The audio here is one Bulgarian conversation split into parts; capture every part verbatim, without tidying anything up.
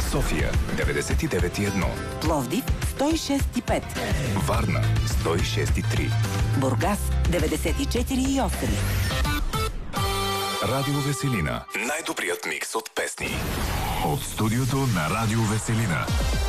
София деветдесет и девет и едно, Пловдив сто и шест и пет, Варна сто и шест и три, Бургас деветдесет и четири и осем. Радио Веселина. Най-добрият микс от песни. От студиото на Радио Веселина.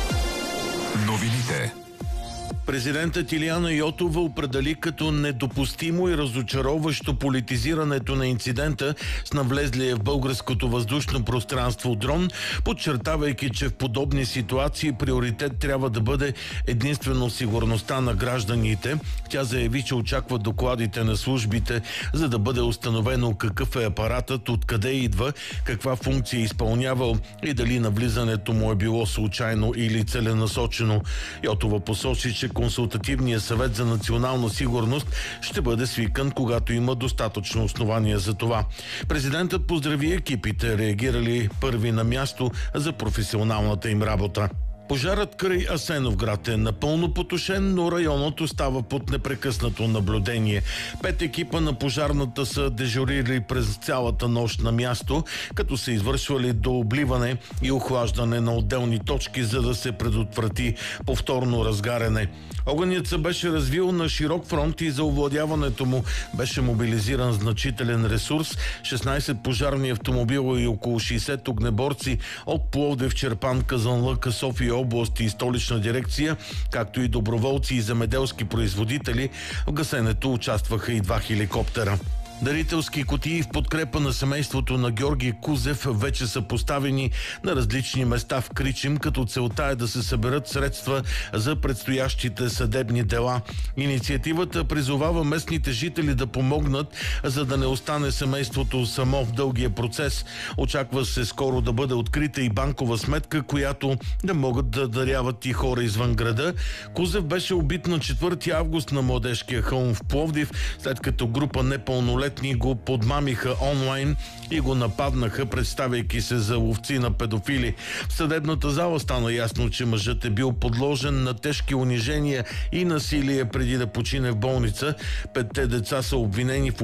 Новините. Президентът Илияна Йотова определи като недопустимо и разочароващо политизирането на инцидента с навлезлия в българското въздушно пространство дрон, подчертавайки, че в подобни ситуации приоритет трябва да бъде единствено сигурността на гражданите. Тя заяви, че очаква докладите на службите, за да бъде установено какъв е апаратът, откъде идва, каква функция е изпълнявал и дали навлизането му е било случайно или целенасочено. Йотова посочи, че Консултативният съвет за национална сигурност ще бъде свикан, когато има достатъчно основания за това. Президентът поздрави екипите, реагирали първи на място за професионалната им работа. Пожарът край Асеновград е напълно потушен, но районът остава под непрекъснато наблюдение. Пет екипа на пожарната са дежурили през цялата нощ на място, като са извършвали дообливане и охлаждане на отделни точки, за да се предотврати повторно разгаряне. Огънят се беше развил на широк фронт и за овладяването му беше мобилизиран значителен ресурс. шестнайсет пожарни автомобила и около шейсет огнеборци от Пловдив, Чирпан, Казанлък, София област и столична дирекция, както и доброволци и земеделски производители. В гасенето участваха и два хеликоптера. Дарителски кутии в подкрепа на семейството на Георги Кузев вече са поставени на различни места в Кричим, като целта е да се съберат средства за предстоящите съдебни дела. Инициативата призовава местните жители да помогнат, за да не остане семейството само в дългия процес. Очаква се скоро да бъде открита и банкова сметка, която да могат да даряват и хора извън града. Кузев беше убит на четвърти август на Младежкия хълм в Пловдив, след като група непълнолетни го подмамиха онлайн и го нападнаха, представяйки се за ловци на педофили. В съдебната зала стана ясно, че мъжът е бил подложен на тежки унижения и насилие преди да почине в болница. Петте деца са обвинени в